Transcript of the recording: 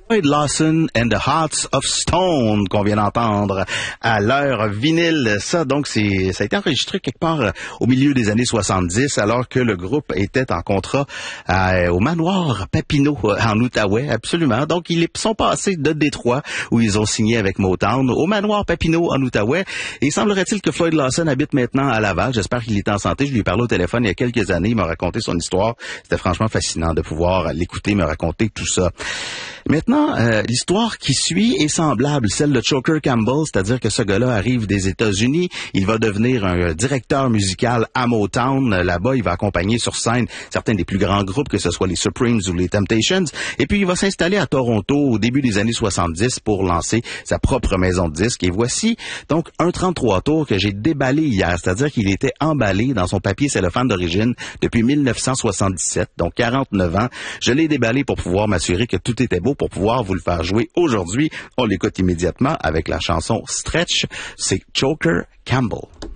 Floyd Lawson and the Hearts of Stone qu'on vient d'entendre à l'heure vinyle. Ça, donc, ça a été enregistré quelque part au milieu des années 70, alors que le groupe était en contrat au manoir Papineau en Outaouais, absolument. Donc, ils sont passés de Détroit, où ils ont signé avec Motown, au manoir Papineau en Outaouais. Et semblerait-il que Floyd Lawson habite maintenant à Laval. J'espère qu'il est en santé. Je lui ai parlé au téléphone il y a quelques années. Il m'a raconté son histoire. C'était franchement fascinant de pouvoir l'écouter, me raconter tout ça. Maintenant, l'histoire qui suit est semblable, celle de Choker Campbell, c'est-à-dire que ce gars-là arrive des États-Unis, il va devenir un directeur musical à Motown. Là-bas, il va accompagner sur scène certains des plus grands groupes, que ce soit les Supremes ou les Temptations, et puis il va s'installer à Toronto au début des années 70 pour lancer sa propre maison de disques. Et voici donc un 33 tours que j'ai déballé hier, c'est-à-dire qu'il était emballé dans son papier cellophane d'origine depuis 1977, donc 49 ans. Je l'ai déballé pour pouvoir m'assurer que tout était beau, pour pouvoir vous le faire jouer aujourd'hui. On l'écoute immédiatement avec la chanson Stretch. C'est Choker Campbell.